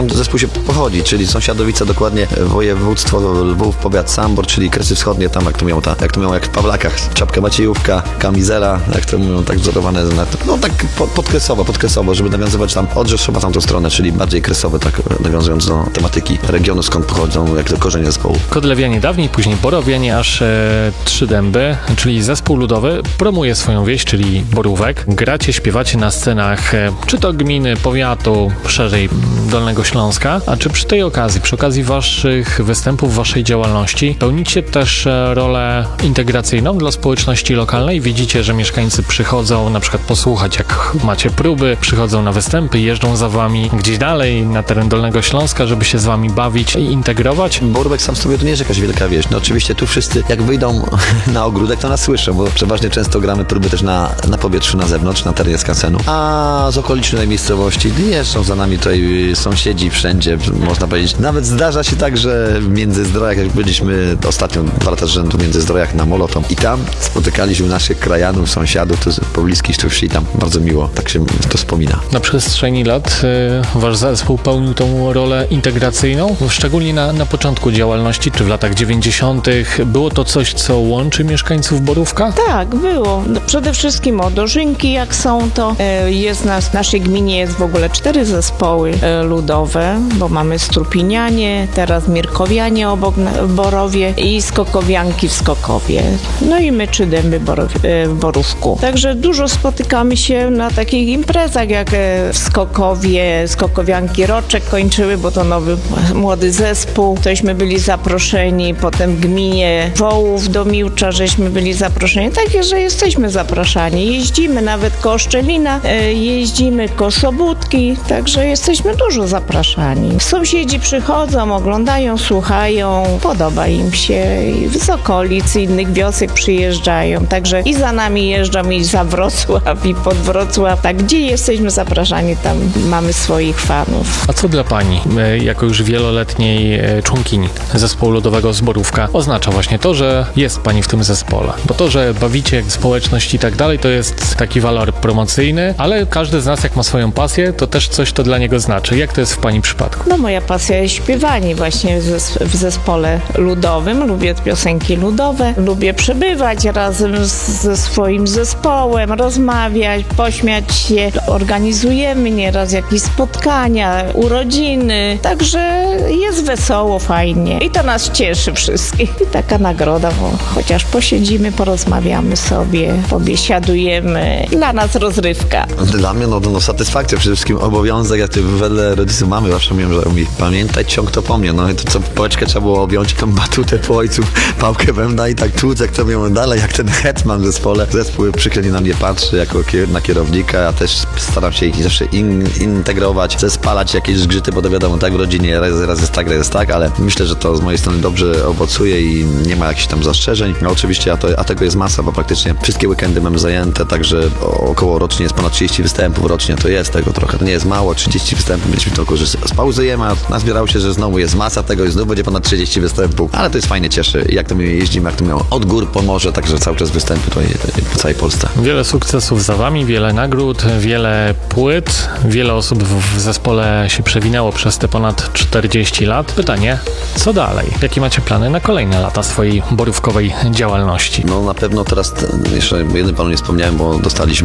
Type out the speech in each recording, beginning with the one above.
tam zespół się pochodzi, czyli Sąsiadowice, dokładnie województwo Lwów, powiat Sambor, czyli Kresy Wschodnie, tam jak to miał jak w Pawlakach, czapka Maciejówka, kamizela, jak to mówią, tak wzorowane, no tak podkresowo, żeby nawiązywać tam od Rzeszowa tamtą stronę, czyli bardziej kresowe, tak nawiązując do tematyki regionu, skąd pochodzą, jak to korzenie zespołu. Kodlewianie dawniej, później Borowianie, aż Trzy Dęby, czyli zespół ludowy, promuje swoją wieś, czyli Borówek. Gracie, śpiewacie na scenach, czy to gminy, powiatu, szerzej Dolnego Śląska, a czy przy tej okazji, przy okazji waszych występów, waszej działalności, pełnicie też rolę integracyjną dla społeczności lokalnej? Widzicie, że mieszkańcy przychodzą na przykład posłuchać, jak macie próby, przychodzą na występy, jeżdżą za wami gdzieś dalej na teren Dolnego Śląska, żeby się z wami bawić i integrować? Borówek sam sobie to nie jest jakaś wielka wieś. No oczywiście tu wszyscy, jak wyjdą na ogródek, to nas słyszą, bo przeważnie często gramy próby też na powietrzu, na zewnątrz, na terenie skansenu. A z okolicznej miejscowości jeżdżą za nami tutaj sąsiedzi wszędzie, można powiedzieć. Nawet zdarza się tak, że w Międzyzdrojach, jak byliśmy ostatnio 2 lata z rzędu w Międzyzdrojach na Molotom i tam spotykaliśmy naszych krajanów, sąsiadów, tu pobliskich tu wsi, tam bardzo miło, tak się to wspomina. Na przestrzeni lat wasz zespół pełnił tą rolę integracyjną, szczególnie na początku działalności, czy w latach 90. było to coś, co łączy mieszkańców Borówka? Tak, było. Przede wszystkim o dożynki, jak są, to jest w naszej gminie jest w ogóle 4 zespoły ludowe, bo mamy Strupinianie, teraz Mirkowianie obok w Borowie i Skokowianki w Skokowie. No i my Trzy Dęby w Borówku. Także dużo spotykamy się na takich imprezach, jak w Skokowie, Skokowianki Roczek kończyły, bo to nowy, młody zespół. Tośmy byli zaproszeni, potem w gminie Wołów do Miłcza, żeśmy byli zaproszeni. Takie, że jesteśmy zapraszani. Jeździmy nawet koło Szczelina, jeździmy koło Sobótki, także jesteśmy dużo zapraszani. Sąsiedzi przychodzą, oglądają, słuchają, podoba im się i z okolic innych wiosek przyjeżdżają, także i za nami jeżdżą i za Wrocław i pod Wrocław, tak gdzie jesteśmy zapraszani, tam mamy swoich fanów. A co dla pani, jako już wieloletniej członkini zespołu ludowego z Borówka, oznacza właśnie to, że jest pani w tym zespole? Bo to, że bawicie społeczność i tak dalej, to jest taki walor promocyjny, ale każdy z nas, jak ma swoją pasję, to też coś to dla niego znaczy. Jak to jest w pani przypadku? No moja pasja jest śpiewanie właśnie w zespole ludowym. Lubię piosenki ludowe, lubię przebywać razem ze swoim zespołem, rozmawiać, pośmiać się. Organizujemy nieraz jakieś spotkania, urodziny, także jest wesoło, fajnie i to nas cieszy wszystkich. I taka nagroda, bo chociaż posiedzimy, porozmawiamy sobie, pobiesiadujemy. Dla nas rozrywka. Dla mnie no satysfakcja, przede wszystkim obowiązek, jak wedle rodziców mamy zawsze mówią, że pamiętaj, ciąg to po mnie, no i to co pałeczkę trzeba było objąć, tą batutę po ojcu, pałkę bębna i tak tłuc, jak to mówią dalej, jak ten hetman w zespole. Zespół przychylnie na mnie patrzy, jako na kierownika, ja też staram się ich zawsze integrować, spalać jakieś zgrzyty, bo to wiadomo, tak w rodzinie raz jest tak, ale myślę, że to z mojej strony dobrze owocuje i nie ma jakichś tam zastrzeżeń. No oczywiście, a tego jest masa, bo praktycznie wszystkie weekendy mamy zajęte, także około rocznie jest ponad 30 występów, rocznie to jest tego trochę, to nie jest mało, 30 występów, mieliśmy tylko, że spauzujemy, a nazbierało się, że znowu jest masa tego i znów będzie ponad 30 występów, ale to jest fajnie, cieszy. Jak to my jeździmy, jak to miało od gór po morze, także cały czas występy tutaj po całej Polsce. Wiele sukcesów za wami, wiele nagród, wiele płyt, wiele osób w zespole się przewinęło przez te ponad 40 lat. Pytanie, co dalej? Jakie macie plany na kolejne lata swojej borówkowej działalności? No na pewno teraz, jeszcze jednym panu nie wspomniałem, bo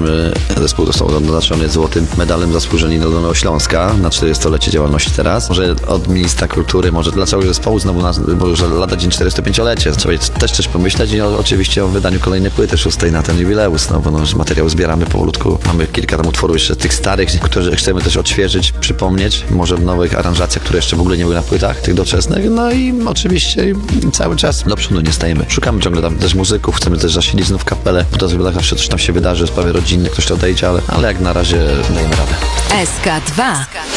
zespół został odznaczony złotym medalem zasłużeni do Dolnego Śląska na 40-lecie działalności teraz. Może od ministra kultury, może dla całego zespołu znowu, bo już lada dzień 45-lecie. Trzeba też coś pomyśleć i oczywiście o wydaniu kolejnej płyty 6 na ten jubileusz, no bo materiał zbieramy powolutku. Mamy kilka tam utworów jeszcze tych starych, które chcemy też odświeżyć, przypomnieć, może w nowych aranżacjach, które jeszcze w ogóle nie były na płytach, tych doczesnych, no i oczywiście cały czas do przodu nie stajemy. Szukamy ciągle tam też muzyków, chcemy też zasilić znów kapelę, bo to zawsze coś tam się wydarzy, sprawy rodzinne, ktoś to odejdzie, ale jak na razie dajemy radę. SK2